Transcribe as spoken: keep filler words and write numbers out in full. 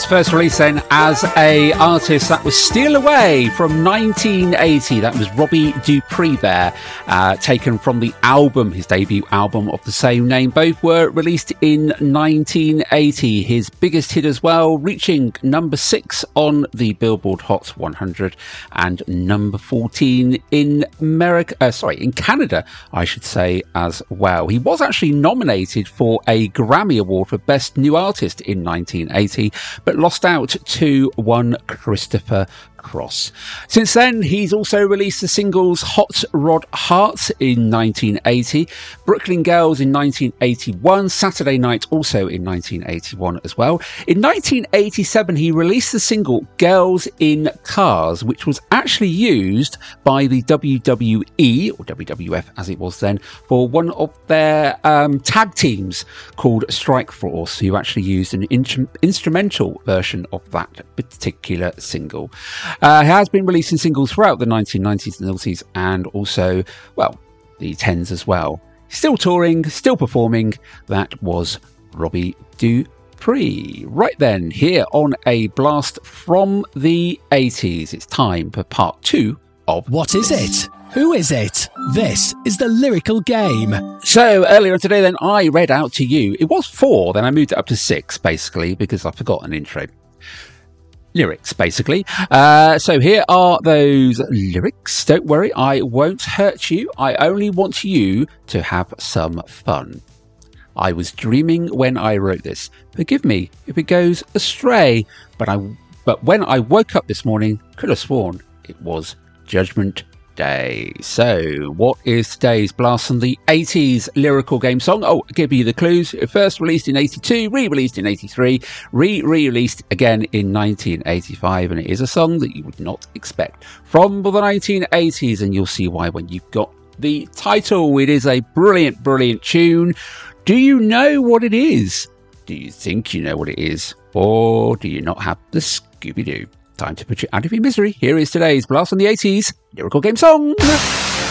Its first release then as a artist, that was Steal Away from nineteen eighty. That was Robbie Dupree there, uh, taken from the album, his debut album of the same name. Both were released in nineteen eighty. His biggest hit as well, reaching number six on the Billboard Hot one hundred and number fourteen in America, uh, sorry, in Canada, I should say, as well. He was actually nominated for a Grammy Award for Best New Artist in nineteen eighty, but lost out to one Christopher Cross. Since then, he's also released the singles Hot Rod Heart in nineteen eighty, Brooklyn Girls in nineteen eighty-one, Saturday Night also in nineteen eighty-one as well. In nineteen eighty-seven, he released the single Girls in Cars, which was actually used by the W W E, or W W F as it was then, for one of their um, tag teams called Strike Force, who actually used an in- instrumental version of that particular single. Uh, he has been releasing singles throughout the nineteen nineties and noughties, and also, well, the tens as well. Still touring, still performing. That was Robbie Dupree. Right then, here on a blast from the eighties, it's time for part two of What Is It? Who is it? This is the Lyrical Game. So earlier today then, I read out to you, it was four, then I moved it up to six, basically, because I forgot an intro. Lyrics, basically. Uh, so here are those lyrics. Don't worry, I won't hurt you. I only want you to have some fun. I was dreaming when I wrote this. Forgive me if it goes astray, but I, but when I woke up this morning, could have sworn it was Judgment Day. So, what is today's blast from the eighties lyrical game song? Oh, I'll give you the clues. It first released in eighty-two, re-released in eighty-three, re-re-released again in nineteen eighty-five, and it is a song that you would not expect from the nineteen eighties, and you'll see why when you've got the title. It is a brilliant, brilliant tune. Do you know what it is? Do you think you know what it is? Or do you not have the Scooby-Doo? Time to put you out of your misery. Here is today's blast from the eighties lyrical game song.